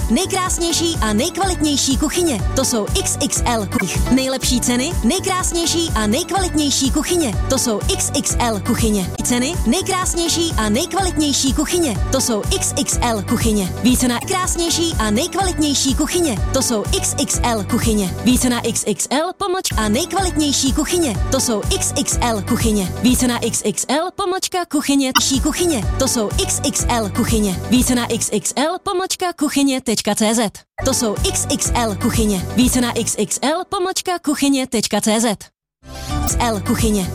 nejkrásnější a nejkvalitnější kuchyně. To jsou XXL kuchyně. Nejlepší ceny, nejkrásnější a nejkvalitnější kuchyně. To jsou XXL kuchyně. Ceny, nejkrásnější a nejkvalitnější kuchyně. To jsou XXL kuchyně. Více na krásnější a nejkvalitnější kuchyně. To jsou XXL kuchyně. Více na XXL a nejkvalitnější kuchyně. To jsou XXL kuchyně. Více na XXL kuchyně. Kuchyně. To jsou XXL kuchyně. Více na XXL kuchyně.cz. To jsou XXL kuchyně. Více na XXL kuchyně.cz. XL kuchyně.